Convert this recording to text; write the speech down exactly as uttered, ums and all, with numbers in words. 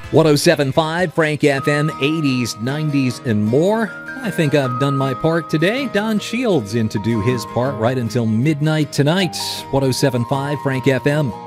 one oh seven point five Frank F M, eighties, nineties, and more. I think I've done my part today. Don Shields in to do his part right until midnight tonight. one oh seven point five Frank F M.